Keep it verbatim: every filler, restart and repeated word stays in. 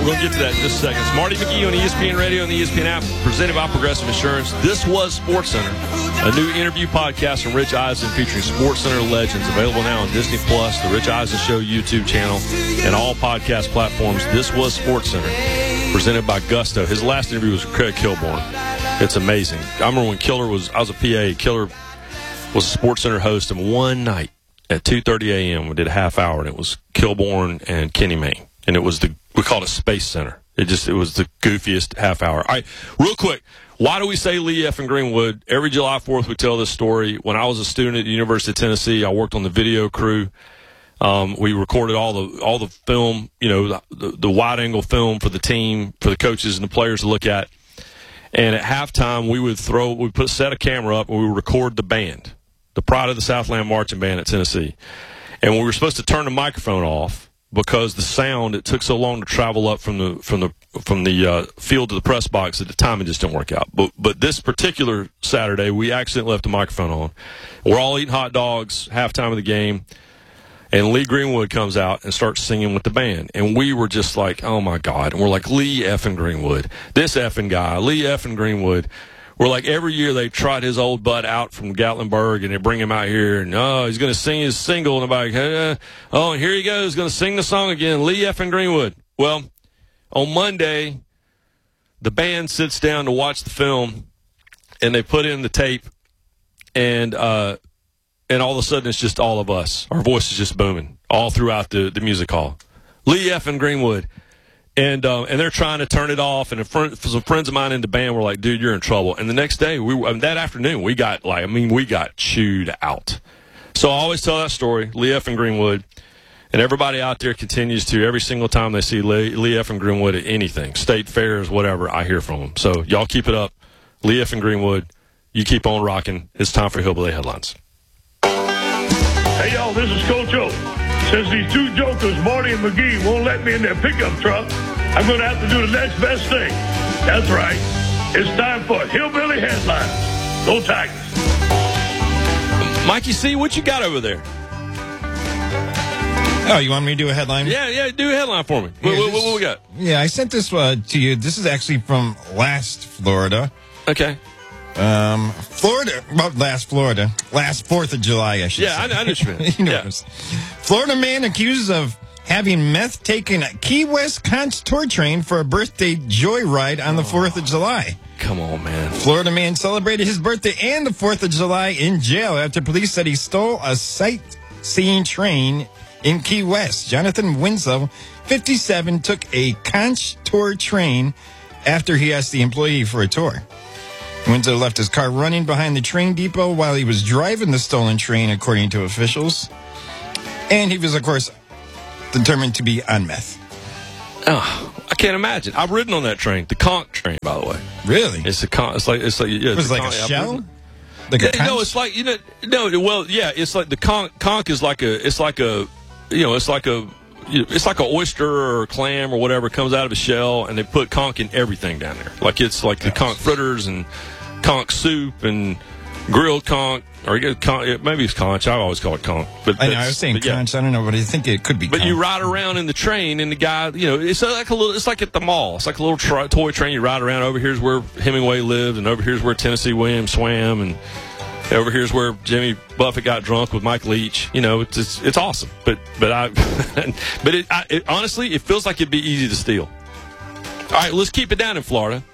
we're going to get to that in just a second. It's Marty McGee on E S P N Radio and the E S P N app, presented by Progressive Insurance. This was SportsCenter, a new interview podcast from Rich Eisen featuring SportsCenter legends, available now on Disney Plus, the Rich Eisen Show YouTube channel, and all podcast platforms. This was SportsCenter, presented by Gusto. His last interview was with Craig Kilborn. It's amazing. I remember when Killer was, I was a P A, Killer was a SportsCenter host, and one night at two thirty a.m. we did a half hour, and it was Kilborn and Kenny Mayne. And it was the, we called it Space Center. It just, it was the goofiest half hour. All right, real quick, why do we say Lee F. and Greenwood? Every July fourth we tell this story. When I was a student at the University of Tennessee, I worked on the video crew. Um, we recorded all the all the film, you know, the, the, the wide-angle film for the team, for the coaches and the players to look at. And at halftime, we would throw, we put set a camera up, and we would record the band, the Pride of the Southland Marching Band at Tennessee. And we were supposed to turn the microphone off, because the sound, it took so long to travel up from the from the from the uh, field to the press box at the time, it just didn't work out. But but this particular Saturday, we accidentally left the microphone on. We're all eating hot dogs, halftime of the game, and Lee Greenwood comes out and starts singing with the band. And we were just like, oh my God. And we're like, Lee effing Greenwood, this effing guy, Lee effing Greenwood. We're like, every year they trot his old butt out from Gatlinburg, and they bring him out here, and, oh, he's going to sing his single, and I'm like, uh, oh, and here he goes, going to sing the song again, Lee F. and Greenwood. Well, on Monday, the band sits down to watch the film, and they put in the tape, and uh, and all of a sudden it's just all of us. Our voice is just booming all throughout the, the music hall. Lee F. and Greenwood. And uh, and they're trying to turn it off, and a friend, some friends of mine in the band were like, "Dude, you're in trouble." And the next day, we I mean, that afternoon, we got like, I mean, we got chewed out. So I always tell that story, Lee F. and Greenwood, and everybody out there continues to every single time they see Lee, Lee F. and Greenwood at anything, state fairs, whatever, I hear from them. So y'all keep it up, Lee F. and Greenwood. You keep on rocking. It's time for Hillbilly Headlines. Hey y'all, this is Coach O. Since these two jokers, Marty and McGee, won't let me in their pickup truck, I'm going to have to do the next best thing. That's right. It's time for Hillbilly Headlines. Go Tigers. Mikey C., what you got over there? Oh, you want me to do a headline? Yeah, yeah, do a headline for me. Yeah, what, what, this, what we got? Yeah, I sent this uh, to you. This is actually from last Florida. Okay. Um, Florida, well, last Florida, last fourth of July, I should yeah, say. Yeah, I, I know what you mean. you know yeah. Florida man accused of having meth taken a Key West Conch tour train for a birthday joyride on the fourth of July. Come on, man. Florida man celebrated his birthday and the fourth of July in jail after police said he stole a sightseeing train in Key West. Jonathan Winslow, fifty-seven, took a Conch tour train after he asked the employee for a tour. Winslow left his car running behind the train depot while he was driving the stolen train, according to officials. And he was, of course, determined to be on meth. Oh, I can't imagine. I've ridden on that train, the conch train, by the way. Really? It's a con. It's like it's like yeah. It was it's like a, a con- shell. Like a yeah, no, conch? it's like you know, no. Well, yeah, it's like the conch. Conch is like a. It's like a. You know, it's like a. You know, it's like an oyster or a clam or whatever comes out of a shell, and they put conch in everything down there. Like it's like the conch fritters and conch soup and grilled conch, or you get conch, maybe it's conch. I always call it conch. But I know I was saying yeah. conch. I don't know, but I think it could be. But conch. you ride around in the train, and the guy, you know, it's like a little. It's like at the mall. It's like a little tri- toy train. You ride around. Over here's where Hemingway lived, and over here's where Tennessee Williams swam, and over here's where Jimmy Buffett got drunk with Mike Leach. You know, it's it's, it's awesome. But but I, but it, I, it honestly, it feels like it'd be easy to steal. All right, let's keep it down in Florida.